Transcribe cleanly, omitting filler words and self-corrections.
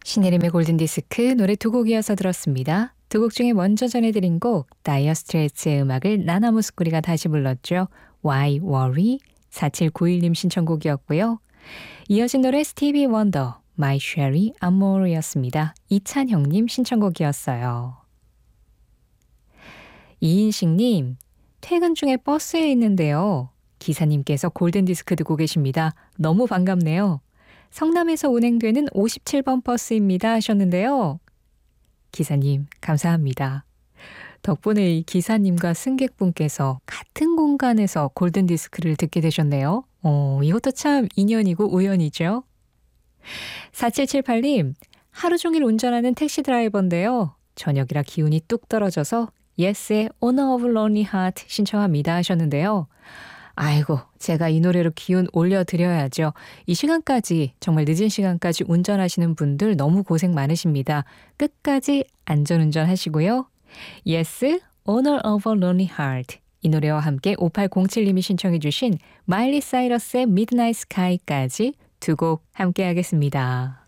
신혜림의 골든디스크 노래 두 곡 이어서 들었습니다. 두 곡 중에 먼저 전해드린 곡 다이어 스트레이츠의 음악을 나나무스쿠리가 다시 불렀죠. Why Worry 4791님 신청곡이었고요. 이어진 노래 스티비 원더 My Sherry Amore였습니다. 이찬형님 신청곡이었어요. 이인식님 퇴근 중에 버스에 있는데요. 기사님께서 골든디스크 듣고 계십니다. 너무 반갑네요. 성남에서 운행되는 57번 버스입니다 하셨는데요. 기사님 감사합니다. 덕분에 이 기사님과 승객분께서 같은 공간에서 골든디스크를 듣게 되셨네요. 이것도 참 인연이고 우연이죠. 4778님 하루 종일 운전하는 택시 드라이버인데요. 저녁이라 기운이 뚝 떨어져서 예스의 Owner of Lonely Heart 신청합니다 하셨는데요. 아이고 제가 이 노래로 기운 올려드려야죠. 이 시간까지 정말 늦은 시간까지 운전하시는 분들 너무 고생 많으십니다. 끝까지 안전운전 하시고요. Yes, Owner of a Lonely Heart 이 노래와 함께 5807님이 신청해 주신 마일리 사이러스의 Midnight Sky까지 두 곡 함께 하겠습니다.